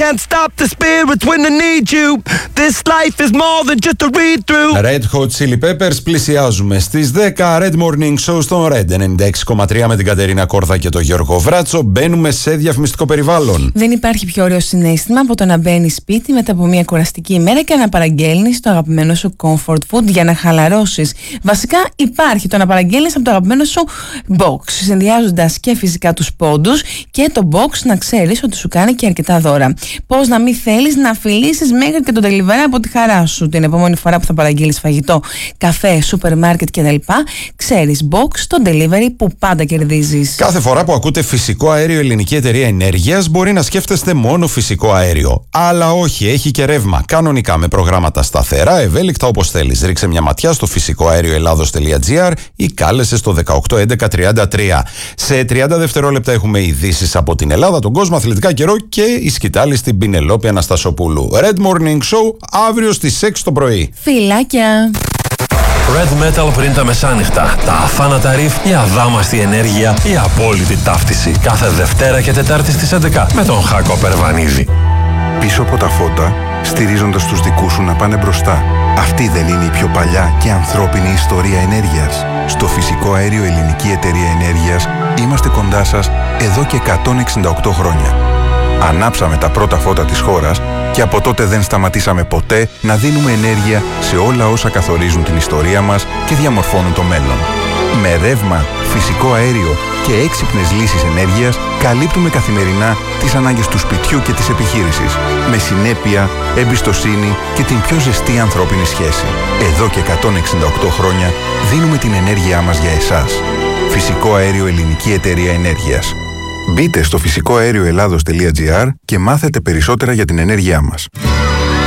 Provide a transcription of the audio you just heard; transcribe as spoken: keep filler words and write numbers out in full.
can't stop the spirits when they need you. This life is more than just a read-through. Red Hot Chili Peppers, πλησιάζουμε στις δέκα. Red Morning Show στον Red ενενήντα έξι κόμμα τρία με την Κατερίνα Κόρδα και τον Γιώργο Βράτσο. Μπαίνουμε σε διαφημιστικό περιβάλλον. Δεν υπάρχει πιο ωραίο συναίσθημα από το να μπαίνει σπίτι μετά από μια κουραστική ημέρα και να παραγγέλνεις το αγαπημένο σου comfort food για να χαλαρώσεις. Βασικά υπάρχει το να παραγγέλνεις από το αγαπημένο σου box, συνδυάζοντας και φυσικά τους πόντους και το box να ξέρεις ότι σου κάνει και αρκετά δώρα. Πώς να μην θέλεις να φιλήσεις μέχρι και τον delivery από τη χαρά σου την επόμενη φορά που θα παραγγείλεις φαγητό, καφέ, σούπερ μάρκετ κτλ. Ξέρεις box, το delivery που πάντα κερδίζεις. Κάθε φορά που ακούτε φυσικό αέριο Ελληνική Εταιρεία Ενέργειας μπορεί να σκέφτεστε μόνο φυσικό αέριο. Αλλά όχι, έχει και ρεύμα. Κανονικά με προγράμματα σταθερά, ευέλικτα όπως θέλεις. Ρίξε μια ματιά στο φυσικό αέριο ελλάδος τελεία τζι άρ ή κάλεσε στο δεκαοκτώ έντεκα τριάντα τρία. Σε τριάντα δευτερόλεπτα έχουμε ειδήσεις από την Ελλάδα, τον κόσμο, αθλητικά, καιρό και η σκητάλη στην Πινελόπη Αναστασοπούλου. Red Morning Show αύριο στις έξι το πρωί. Φιλάκια! Red Metal πριν τα μεσάνυχτα. Τα αφάνατα ριφ, η αδάμαστη ενέργεια, η απόλυτη ταύτιση. Κάθε Δευτέρα και Τετάρτη στις έντεκα με τον Χάκο Περβανίδη. Πίσω από τα φώτα, στηρίζοντας τους δικούς σου να πάνε μπροστά. Αυτή δεν είναι η πιο παλιά και ανθρώπινη ιστορία ενέργειας? Στο φυσικό αέριο Ελληνική Εταιρεία Ενέργειας είμαστε κοντά σας εδώ και εκατόν εξήντα οκτώ χρόνια. Ανάψαμε τα πρώτα φώτα της χώρας και από τότε δεν σταματήσαμε ποτέ να δίνουμε ενέργεια σε όλα όσα καθορίζουν την ιστορία μας και διαμορφώνουν το μέλλον. Με ρεύμα, φυσικό αέριο και έξυπνες λύσεις ενέργειας καλύπτουμε καθημερινά τις ανάγκες του σπιτιού και της επιχείρησης. Με συνέπεια, εμπιστοσύνη και την πιο ζεστή ανθρώπινη σχέση. Εδώ και εκατόν εξήντα οκτώ χρόνια δίνουμε την ενέργειά μας για εσάς. Φυσικό αέριο Ελληνική Εταιρεία Ενέργειας. Μπείτε στο φυσικό αέριο ελλάδος τελεία τζι άρ και μάθετε περισσότερα για την ενέργειά μας.